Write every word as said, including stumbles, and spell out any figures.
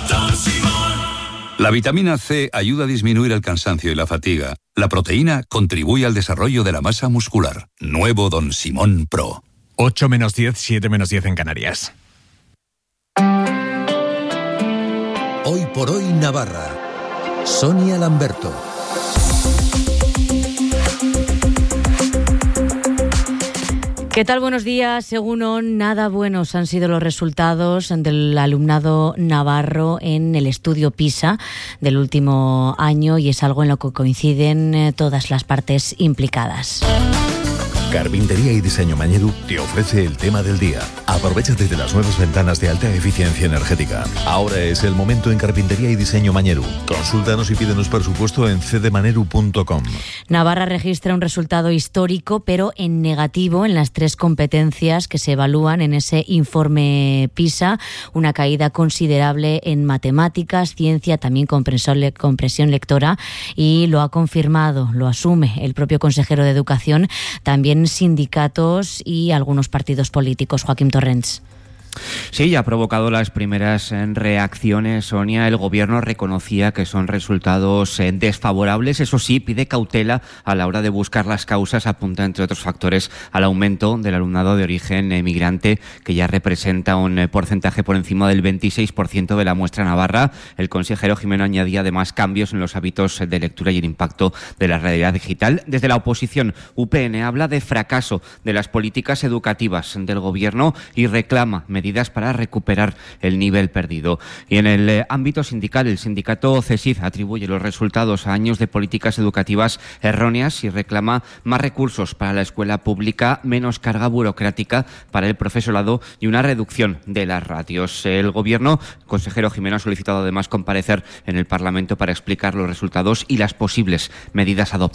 La vitamina C ayuda a disminuir el cansancio y la fatiga. La proteína contribuye al desarrollo de la masa muscular. Nuevo Don Simón Pro. ocho menos diez, siete menos diez en Canarias. Hoy por hoy Navarra. Sonia Lamberto. ¿Qué tal? Buenos días. Según O N, nada buenos han sido los resultados del alumnado navarro en el estudio PISA del último año y es algo en lo que coinciden todas las partes implicadas. Carpintería y Diseño Mañeru te ofrece el tema del día. Aprovechate de las nuevas ventanas de alta eficiencia energética. Ahora es el momento en Carpintería y Diseño Mañeru. Consúltanos y pídenos presupuesto en c d maneru punto com. Navarra registra un resultado histórico, pero en negativo en las tres competencias que se evalúan en ese informe PISA. Una caída considerable en matemáticas, ciencia, también comprensión lectora, y lo ha confirmado, lo asume el propio consejero de Educación, también sindicatos y algunos partidos políticos. Joaquín Torrents. Sí, ya ha provocado las primeras reacciones, Sonia. El Gobierno reconocía que son resultados desfavorables. Eso sí, pide cautela a la hora de buscar las causas. Apunta, entre otros factores, al aumento del alumnado de origen migrante, que ya representa un porcentaje por encima del veintiséis por ciento de la muestra navarra. El consejero Jimeno añadía además cambios en los hábitos de lectura y el impacto de la realidad digital. Desde la oposición, U P N habla de fracaso de las políticas educativas del Gobierno y reclama medidas medidas para recuperar el nivel perdido. Y en el eh, ámbito sindical, el sindicato CESID atribuye los resultados a años de políticas educativas erróneas y reclama más recursos para la escuela pública, menos carga burocrática para el profesorado y una reducción de las ratios. El Gobierno, el consejero Jimeno, ha solicitado además comparecer en el Parlamento para explicar los resultados y las posibles medidas adoptadas.